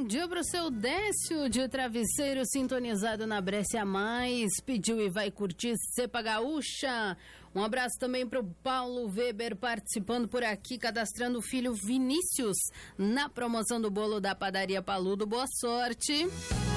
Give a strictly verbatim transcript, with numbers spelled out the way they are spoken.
bom dia pro seu Décio de Travesseiro, sintonizado na Brescia Mais, pediu e vai curtir Cepa Gaúcha. Um abraço também pro Paulo Weber participando por aqui, cadastrando o filho Vinícius na promoção do bolo da Padaria Paludo. Boa sorte.